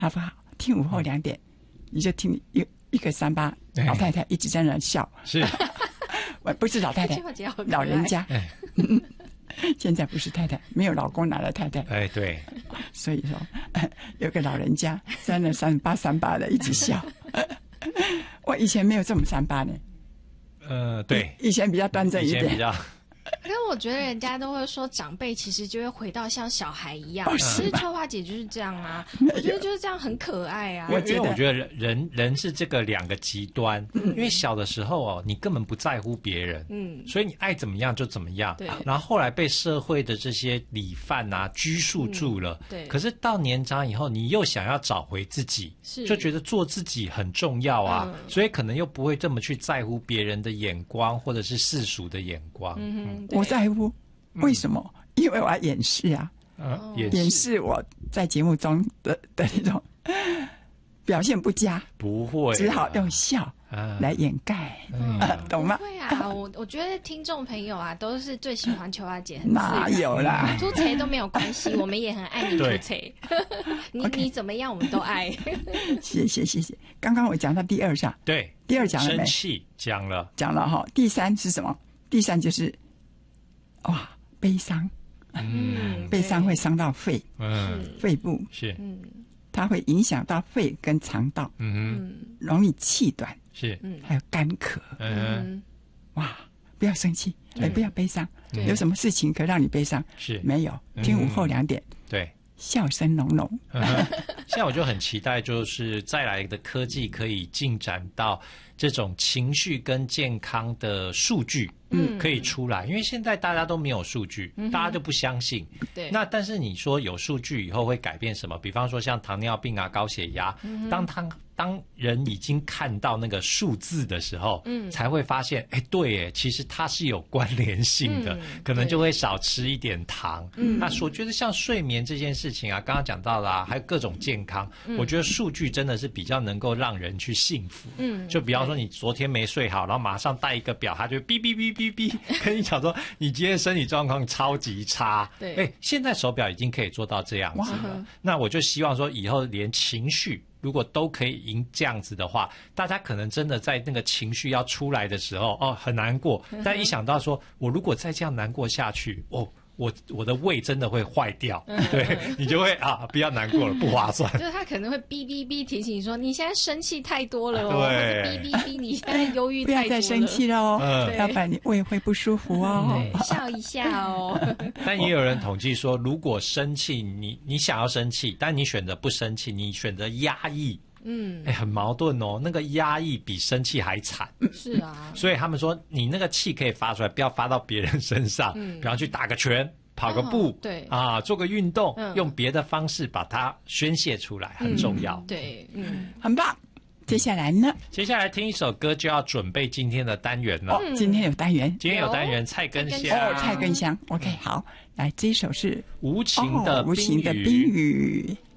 好不好？听午后2点，你就听一个38老太太一直在那笑， 是， 不是老太太，老人家。现在不是太太，没有老公拿的太太。 哎，对， 所以说有个老人家在那38的一直笑。我以前没有这么38呢。 对， 以前比较端正一点， 以前比较。 可是我觉得人家都会说长辈其实就会回到像小孩一样，其实秋花姐就是这样啊，我觉得就是这样很可爱啊。 因为我觉得人是这个2个极端，因为小的时候你根本不在乎别人，所以你爱怎么样就怎么样，然后后来被社会的这些礼范啊拘束住了，对。可是到年长以后，你又想要找回自己，就觉得做自己很重要啊，所以可能又不会这么去在乎别人的眼光或者是世俗的眼光。 我在乎，为什么？因为我要掩饰啊，掩饰我在节目中的那种表现不佳， 不会， 只好用笑来掩盖，懂吗？ 不会啊，我觉得听众朋友啊，都是最喜欢秋花姐，很哪有啦？ 出彩都没有关系，我们也很爱你出彩。你怎么样，我们都爱。 谢谢。刚刚我讲到第2项， 对， 第2讲了没？ 生气讲了哈。 第3是什么？第3就是悲伤，悲伤会伤到肺，肺部是， 它会影响到肺跟肠道，容易气短， 是， 还有干咳，不要生气，不要悲伤，有什么事情可让你悲伤？是没有？听午后2点， 对。 笑声浓浓。 现在我就很期待，就是再来的科技可以进展到这种情绪跟健康的数据，可以出来。因为现在大家都没有数据，大家就不相信。对。那但是你说有数据以后会改变什么？比方说像糖尿病啊、高血压，当人已经看到那个数字的时候，才会发现，对，其实它是有关联性的，可能就会少吃一点糖。那我觉得像睡眠这件事情啊，刚刚讲到啦，还有各种健康，我觉得数据真的是比较能够让人去信服。就比方说你昨天没睡好，然后马上带一个表，它就哔哔哔哔哔跟你讲说你今天身体状况超级差。对，现在手表已经可以做到这样子了。那我就希望说以后连情绪如果都可以这样子的话，大家可能真的在那个情绪要出来的时候，很难过，但一想到说我如果再这样难过下去，我的胃真的会坏掉，对，你就会不要难过了，不划算。 就是他可能会哔哔哔提醒你说你现在生气太多了或者哔哔哔你现在忧郁太多了， 不要再生气了要不然你胃会不舒服笑一下但也有人统计说，如果生气，你想要生气，但你选择不生气，你选择压抑。很矛盾那个压抑比生气还惨。 是啊， 所以他们说你那个气可以发出来，不要发到别人身上，比方去打个拳、跑个步， 对做个运动，用别的方式把它宣泄出来，很重要。 对， 很棒。接下来呢？ 接下来听一首歌就要准备今天的单元了。 今天有单元， 菜根香。 菜根香。OK， 好，来这一首是无情的冰雨。